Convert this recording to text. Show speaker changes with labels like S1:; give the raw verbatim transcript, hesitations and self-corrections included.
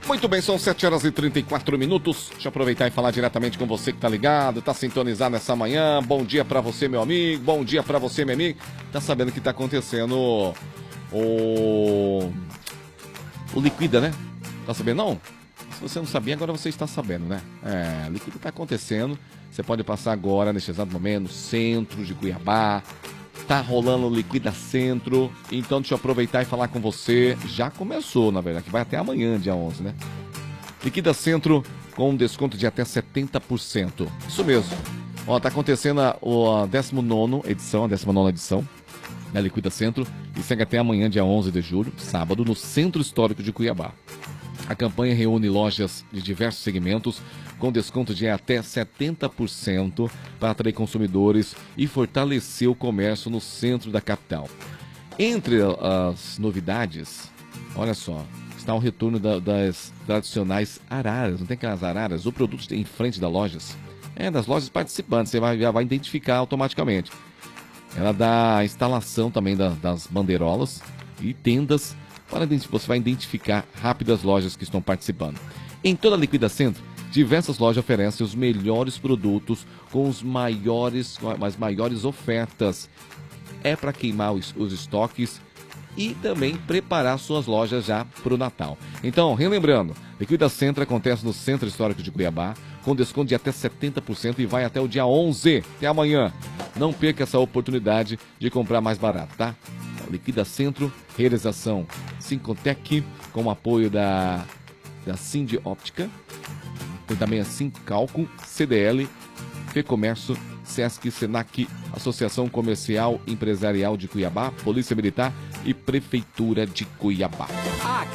S1: Muito bem, são sete horas e trinta e quatro minutos. Deixa eu aproveitar e falar diretamente com você que tá ligado, tá sintonizado nessa manhã. Bom dia pra você, meu amigo. Bom dia pra você, minha amiga. Tá sabendo que tá acontecendo o... o Liquida, né? Tá sabendo, não? Se você não sabia, agora você está sabendo, né? É, o Liquida tá acontecendo. Você pode passar agora, neste exato momento, no centro de Cuiabá. Tá rolando o Liquida Centro, então deixa eu aproveitar e falar com você. Já começou, na verdade, que vai até amanhã, dia onze, né? Liquida Centro com um desconto de até setenta por cento. Isso mesmo. Ó, tá acontecendo a, a dezesseis edição, a dezesseis edição da Liquida Centro e segue até amanhã, dia onze de julho, sábado, no Centro Histórico de Cuiabá. A campanha reúne lojas de diversos segmentos com desconto de até setenta por cento para atrair consumidores e fortalecer o comércio no centro da capital. Entre as novidades, olha só, está o retorno da, das tradicionais araras. Não tem aquelas araras? O produto em frente das lojas. É, das lojas participantes, você vai, já vai identificar automaticamente. Ela dá a instalação também da, das bandeirolas e tendas. Para você vai identificar rápido as lojas que estão participando. Em toda a Liquida Centro, diversas lojas oferecem os melhores produtos com os maiores, as maiores ofertas. É para queimar os, os estoques e também preparar suas lojas já para o Natal. Então, relembrando, Liquida Centro acontece no Centro Histórico de Cuiabá, com desconto de até setenta por cento e vai até o dia onze, até amanhã. Não perca essa oportunidade de comprar mais barato, tá? Liquida Centro, realização Sincotec, com apoio da, da Cindy Óptica, tem também a Sincalco, C D L, Fecomércio, Sesc, Senac, Associação Comercial Empresarial de Cuiabá, Polícia Militar e Prefeitura de Cuiabá.